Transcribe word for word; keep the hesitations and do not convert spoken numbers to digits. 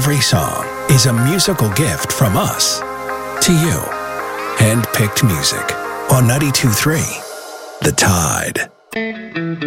Every song is a musical gift from us to you. Hand-picked music on ninety-two point three The Tide.